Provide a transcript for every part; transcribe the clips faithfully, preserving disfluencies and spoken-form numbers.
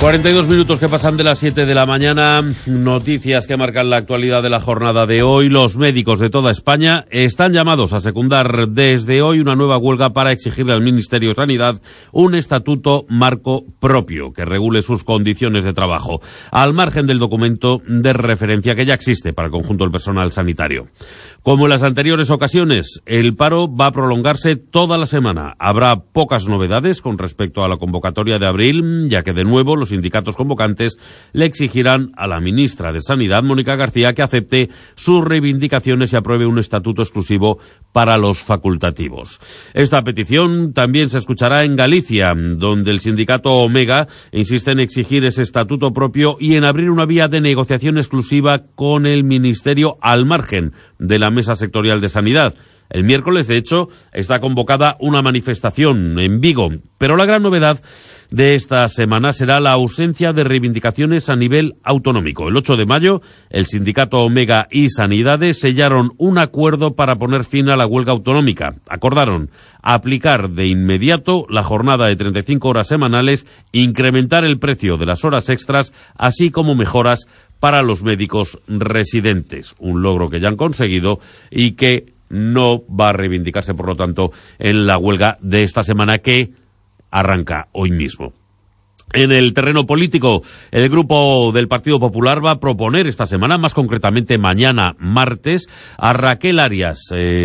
cuarenta y dos minutos que pasan de las siete de la mañana, noticias que marcan la actualidad de la jornada de hoy. Los médicos de toda España están llamados a secundar desde hoy una nueva huelga para exigirle al Ministerio de Sanidad un estatuto marco propio que regule sus condiciones de trabajo, al margen del documento de referencia que ya existe para el conjunto del personal sanitario. Como en las anteriores ocasiones, el paro va a prolongarse toda la semana. Habrá pocas novedades con respecto a la convocatoria de abril, ya que de nuevo los sindicatos convocantes le exigirán a la ministra de Sanidad, Mónica García, que acepte sus reivindicaciones y apruebe un estatuto exclusivo para los facultativos. Esta petición también se escuchará en Galicia, donde el sindicato Omega insiste en exigir ese estatuto propio y en abrir una vía de negociación exclusiva con el Ministerio al margen de la Mesa Sectorial de Sanidad. El miércoles, de hecho, está convocada una manifestación en Vigo, pero la gran novedad de esta semana será la ausencia de reivindicaciones a nivel autonómico. El ocho de mayo, el sindicato Omega y Sanidades sellaron un acuerdo para poner fin a la huelga autonómica. Acordaron aplicar de inmediato la jornada de treinta y cinco horas semanales, incrementar el precio de las horas extras, así como mejoras para los médicos residentes. Un logro que ya han conseguido y que no va a reivindicarse, por lo tanto, en la huelga de esta semana que arranca hoy mismo. En el terreno político, el grupo del Partido Popular va a proponer esta semana, más concretamente mañana martes, a Raquel Arias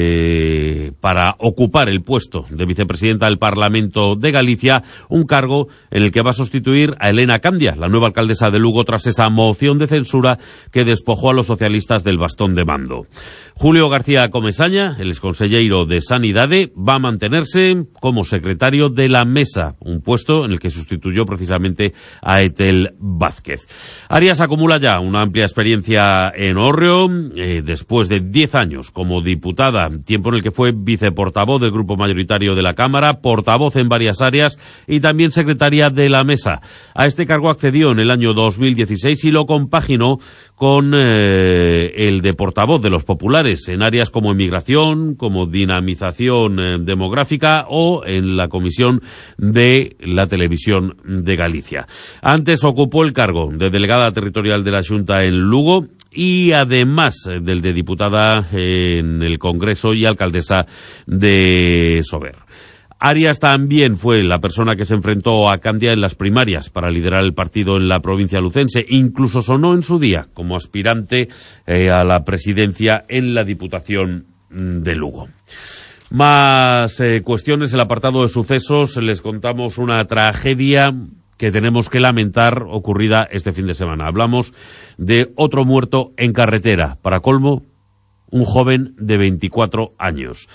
eh, para ocupar el puesto de vicepresidenta del Parlamento de Galicia, un cargo en el que va a sustituir a Elena Candia, la nueva alcaldesa de Lugo, tras esa moción de censura que despojó a los socialistas del bastón de mando. Julio García Comesaña, el exconsellero de Sanidade, va a mantenerse como secretario de la Mesa, un puesto en el que sustituyó precisamente a Etel Vázquez. Arias acumula ya una amplia experiencia en Hórreo, eh, después de diez años como diputada, tiempo en el que fue viceportavoz del grupo mayoritario de la Cámara, portavoz en varias áreas y también secretaria de la Mesa. A este cargo accedió en el año dos mil dieciséis y lo compaginó con eh, el de portavoz de los populares en áreas como inmigración, como dinamización eh, demográfica o en la comisión de la televisión de Galicia. Antes ocupó el cargo de delegada territorial de la Xunta en Lugo y además del de diputada en el Congreso y alcaldesa de Sober. Arias también fue la persona que se enfrentó a Candia en las primarias para liderar el partido en la provincia lucense. Incluso sonó en su día como aspirante eh, a la presidencia en la Diputación de Lugo. Más eh, cuestiones, el apartado de sucesos, les contamos una tragedia que tenemos que lamentar ocurrida este fin de semana. Hablamos de otro muerto en carretera. Para colmo, un joven de veinticuatro años.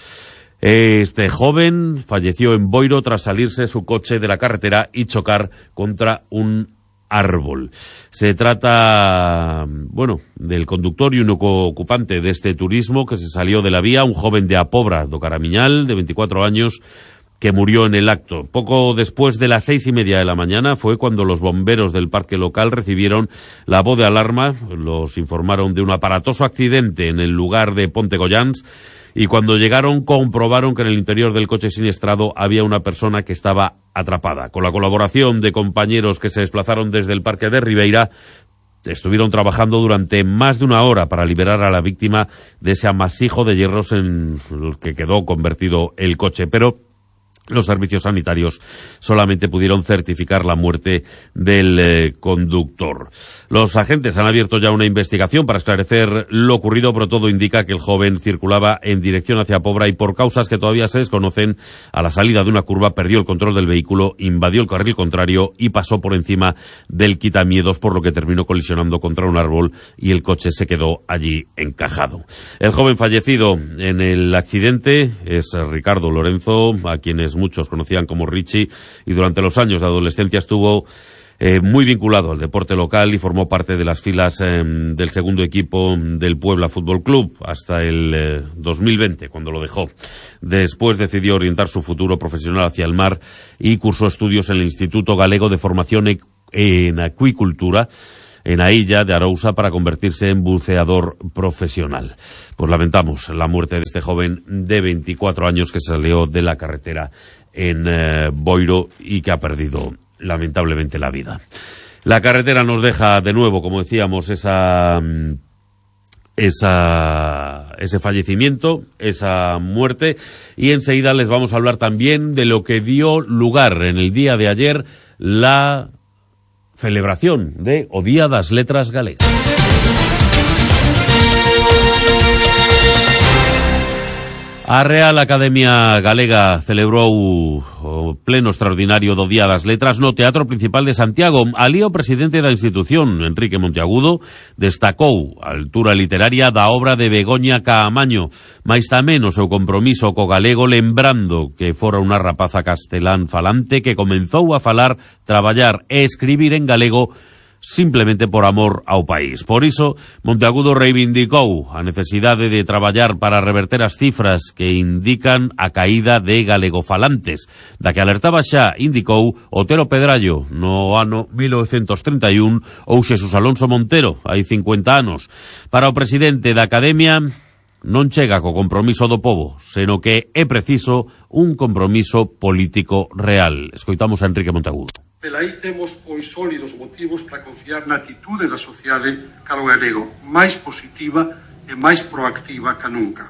Este joven falleció en Boiro tras salirse su coche de la carretera y chocar contra un árbol. Se trata, bueno, del conductor y único ocupante de este turismo que se salió de la vía, un joven de Apobra do Caramiñal, de veinticuatro años, que murió en el acto. Poco después de las seis y media de la mañana fue cuando los bomberos del parque local recibieron la voz de alarma. Los informaron de un aparatoso accidente en el lugar de Pontegollans y cuando llegaron comprobaron que en el interior del coche siniestrado había una persona que estaba atrapada. Con la colaboración de compañeros que se desplazaron desde el parque de Ribeira, estuvieron trabajando durante más de una hora para liberar a la víctima de ese amasijo de hierros en el que quedó convertido el coche, pero los servicios sanitarios solamente pudieron certificar la muerte del eh, conductor. Los agentes han abierto ya una investigación para esclarecer lo ocurrido, pero todo indica que el joven circulaba en dirección hacia Pobra y por causas que todavía se desconocen, a la salida de una curva perdió el control del vehículo, invadió el carril contrario y pasó por encima del quitamiedos, por lo que terminó colisionando contra un árbol y el coche se quedó allí encajado. El joven fallecido en el accidente es Ricardo Lorenzo, a quienes muchos conocían como Richie, y durante los años de adolescencia estuvo eh, muy vinculado al deporte local y formó parte de las filas eh, del segundo equipo del Puebla Fútbol Club hasta el eh, dos mil veinte, cuando lo dejó. Después decidió orientar su futuro profesional hacia el mar y cursó estudios en el Instituto Galego de Formación e- en Acuicultura en a illa de Arousa para convertirse en buceador profesional. Pues lamentamos la muerte de este joven de veinticuatro años que salió de la carretera en eh, Boiro y que ha perdido lamentablemente la vida. La carretera nos deja de nuevo, como decíamos, esa, esa, ese fallecimiento, esa muerte, y enseguida les vamos a hablar también de lo que dio lugar en el día de ayer la celebración de O Día das Letras Galegas. A Real Academia Galega celebrou o pleno extraordinario do Día das Letras no Teatro Principal de Santiago. Alí o presidente da institución, Enrique Monteagudo, destacou a altura literaria da obra de Begoña Caamaño, mais tamén o seu compromiso co galego, lembrando que fora unha rapaza castelán falante que comenzou a falar, traballar e escribir en galego simplemente por amor ao país. Por iso, Monteagudo reivindicou a necesidade de traballar para reverter as cifras que indican a caída de galegofalantes, da que alertaba xa, indicou, Otero Pedrallo no ano mil novecentos trinta e un ou Xesús Alonso Montero, hai cincuenta anos. Para o presidente da Academia, non chega co compromiso do pobo, seno que é preciso un compromiso político real. Escoitamos a Enrique Monteagudo. Velaí temos, pois, sólidos motivos para confiar na atitude da sociedade cara ao galego, máis positiva e máis proactiva que nunca.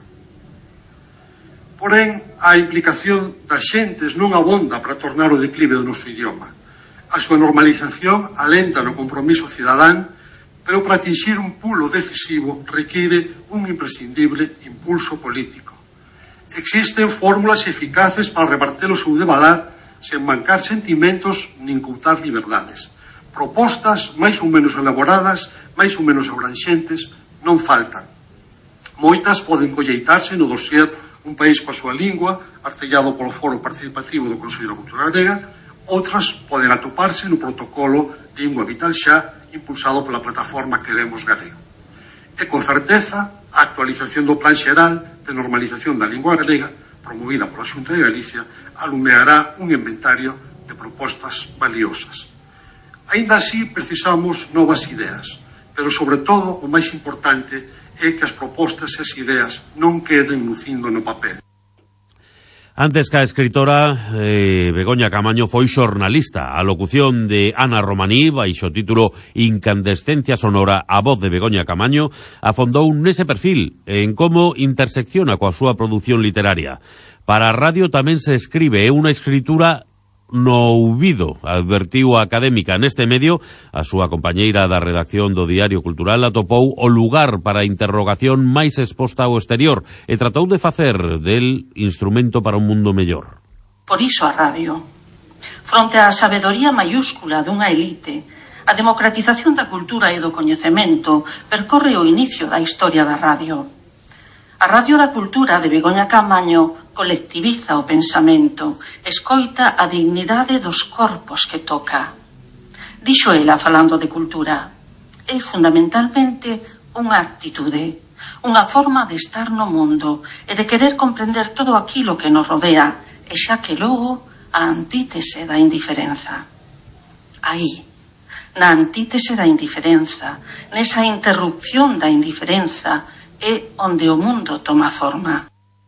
Porén, a implicación das xentes non abonda para tornar o declive do noso idioma. A súa normalización alenta no compromiso cidadán, pero para atingir un pulo decisivo require un imprescindible impulso político. Existen fórmulas eficaces para reverter o seu devalar sen mancar sentimentos nin coutar liberdades. Propostas máis ou menos elaboradas, máis ou menos abranxentes, non faltan. Moitas poden colleitarse no dossier Un país coa súa lingua, artellado polo Foro Participativo do Consello da Cultura Galega, outras poden atoparse no protocolo Lingua Vital Xa, impulsado pola plataforma Queremos Galego. E con certeza, a actualización do Plan Xeral de Normalización da Lingua Galega, promovida pola Xunta de Galicia, alumeará un inventario de propostas valiosas. Aínda así, precisamos novas ideas, pero, sobre todo, o máis importante é que as propostas e as ideas non queden lucindo no papel. Antes que a escritora, eh, Begoña Caamaño foi xornalista. A locución de Ana Romaní, baixo título Incandescencia Sonora, a voz de Begoña Caamaño, afondou nese perfil, en como intersecciona coa súa produción literaria. Para a radio tamén se escribe, é unha escritura no ouvido, advertiu a académica. Neste medio, a súa compañeira da redacción do Diario Cultural atopou o lugar para a interrogación máis exposta ao exterior e tratou de facer del instrumento para un mundo mellor. Por iso a radio. Fronte á sabedoría maiúscula dunha elite, a democratización da cultura e do coñecemento percorre o inicio da historia da radio. A Radio da Cultura de Begoña Caamaño colectiviza o pensamento, escoita a dignidade dos corpos que toca. Dixo ela, falando de cultura, é fundamentalmente unha actitude, unha forma de estar no mundo e de querer comprender todo aquilo que nos rodea, e xa que logo a antítese da indiferenza. Aí, na antítese da indiferenza, nesa interrupción da indiferenza, é onde o mundo toma forma.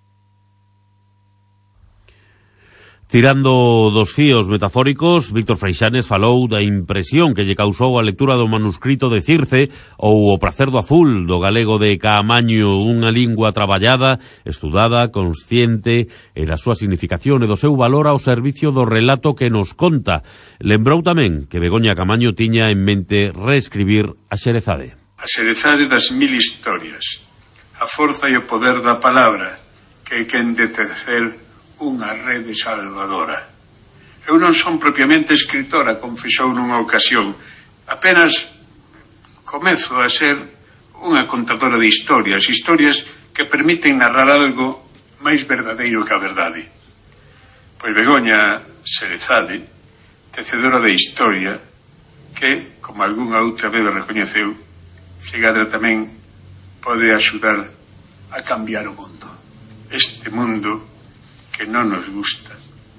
Tirando dos fíos metafóricos, Víctor Freixanes falou da impresión que lle causou a lectura do manuscrito de Circe ou O pracer do azul do galego de Caamaño, unha lingua traballada, estudada, consciente e da súa significación e do seu valor ao servicio do relato que nos conta. Lembrou tamén que Begoña Caamaño tiña en mente reescribir a Xerezade. A Xerezade das mil historias, a forza e o poder da palabra, que é quen de tecer unha rede salvadora. Eu non son propiamente escritora, confesou nunha ocasión, apenas comezo a ser unha contadora de historias, historias que permiten narrar algo máis verdadeiro que a verdade. Pois Begoña Xerezade, tecedora de historia, que, como algunha outra vez recoñeceu, Xegada tamén pode axudar a cambiar o mundo. Este mundo que non nos gusta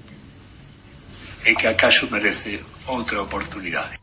e que acaso merece outra oportunidade.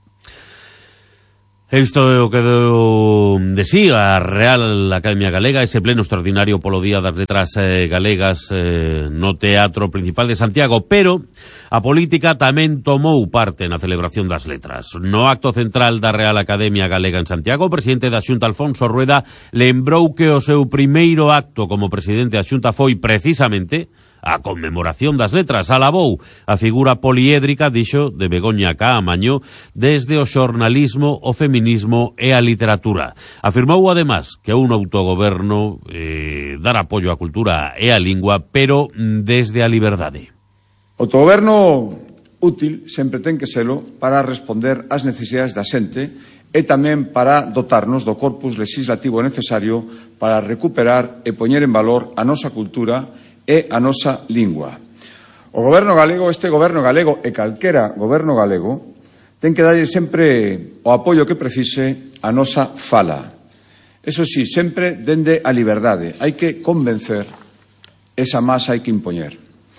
Isto é o que deu de sí a Real Academia Galega, ese pleno extraordinario polo Día das Letras eh, Galegas eh, no Teatro Principal de Santiago, pero A política tamén tomou parte na celebración das letras. No acto central da Real Academia Galega en Santiago, o presidente da Xunta, Alfonso Rueda, lembrou que o seu primeiro acto como presidente da Xunta foi precisamente a conmemoración das letras. Alabou a figura poliédrica, dixo, de Begoña Caamaño desde o xornalismo, o feminismo e a literatura. Afirmou, además, que un autogoberno eh, dar apoio á cultura e á lingua, pero desde a liberdade. O autogoberno útil sempre ten que selo para responder ás necesidades da xente e tamén para dotarnos do corpus legislativo necesario para recuperar e poñer en valor a nosa cultura e a nosa lingua. O goberno galego, este goberno galego e calquera goberno galego, ten que darlle sempre o apoio que precise a nosa fala. Eso sí, sempre dende a liberdade. Hai que convencer, esa masa hai que impoñer.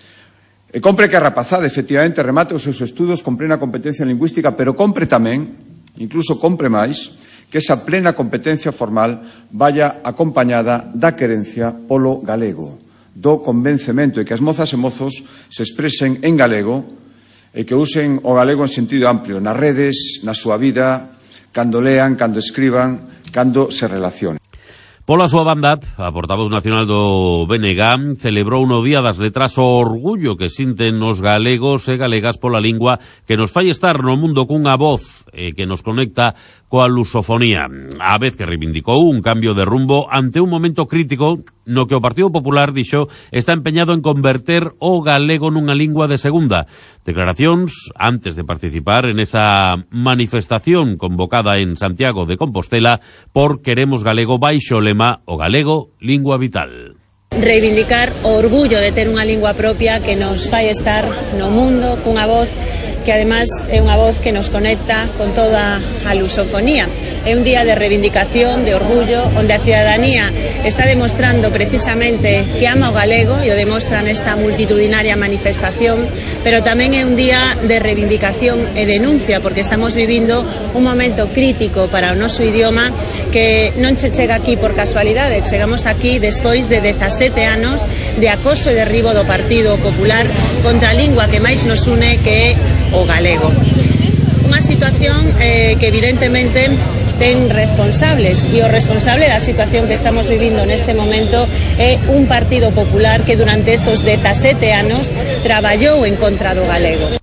E compre que a rapazada, efectivamente, remate os seus estudos con plena competencia lingüística, pero compre tamén, incluso compre máis, que esa plena competencia formal vaya acompañada da querencia polo galego, do convencemento e que as mozas e mozos se expresen en galego e que usen o galego en sentido amplio, nas redes, na súa vida, cando lean, cando escriban, cando se relacionen. Pola súa banda, a portavoz nacional do B N G celebrou no Día das Letras o orgullo que sinten os galegos e galegas pola lingua que nos fai estar no mundo cunha voz e que nos conecta coa lusofonía. A vez que reivindicou un cambio de rumbo ante un momento crítico no que o Partido Popular, dixo, está empeñado en converter o galego nunha lingua de segunda. Declaracións antes de participar en esa manifestación convocada en Santiago de Compostela por Queremos Galego baixo o lema o galego, lingua vital. Reivindicar o orgullo de ter unha lingua propia que nos fai estar no mundo cunha voz que además é unha voz que nos conecta con toda a lusofonía. É un día de reivindicación, de orgullo, onde a cidadanía está demostrando precisamente que ama o galego e o demostra nesta multitudinaria manifestación, pero tamén é un día de reivindicación e denuncia, porque estamos vivindo un momento crítico para o noso idioma que non se chega aquí por casualidade. Chegamos aquí despois de dezasete anos de acoso e derribo do Partido Popular contra a lingua que máis nos une, que é o galego. Unha situación eh, que evidentemente ten responsables, e o responsable da situación que estamos vivindo neste momento é un Partido Popular que durante estos dezasete anos traballou en contra do galego.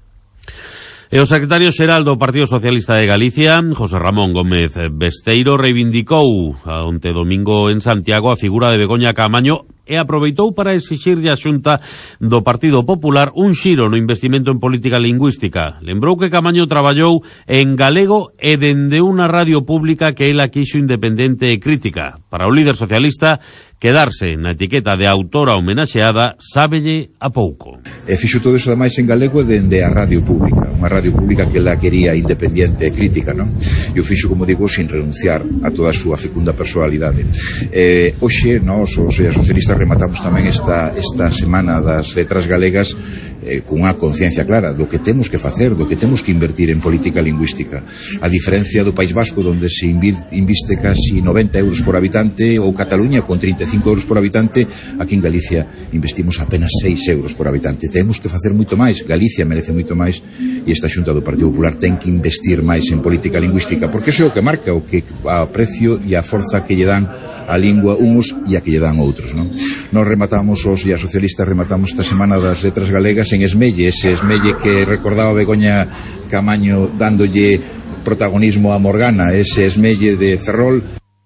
E o secretario xeral do Partido Socialista de Galicia, José Ramón Gómez Besteiro, reivindicou onte domingo en Santiago a figura de Begoña Caamaño e aproveitou para exixirlle á Xunta do Partido Popular un xiro no investimento en política lingüística. Lembrou que Caamaño traballou en galego e dende unha radio pública que ela quixo independente e crítica. Para o líder socialista, quedarse na etiqueta de autora homenaxeada sábelle a pouco. E fixo todo iso ademais en galego dende a radio pública, unha radio pública que ela quería independiente e crítica, non? E o fixo, como digo, sin renunciar a toda a súa fecunda personalidade. Eh, hoxe, nós, os socialistas, rematamos tamén esta, esta semana das letras galegas eh, cunha conciencia clara do que temos que facer, do que temos que invertir en política lingüística. A diferencia do País Vasco, onde se inviste casi noventa euros por habitante, ou Cataluña con trinta e cinco euros por habitante, aquí en Galicia investimos apenas seis euros por habitante. Temos que facer moito máis, Galicia merece moito máis, e esta Xunta do Partido Popular ten que investir máis en política lingüística, porque iso é o que marca o que a precio e a forza que lle dan a lingua uns e a que lle dan outros, non? Nos rematamos, os e a socialistas rematamos esta semana das letras galegas en Esmelle, ese Esmelle que recordaba Begoña Caamaño dándolle protagonismo a Morgana, ese Esmelle de Ferrol.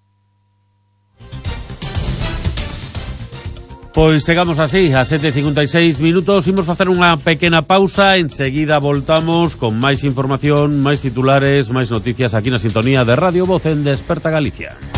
Pois chegamos así, a sete e cincuenta e seis minutos, imos facer unha pequena pausa, enseguida voltamos con máis información, máis titulares, máis noticias aquí na sintonía de Radio Voz en Desperta Galicia.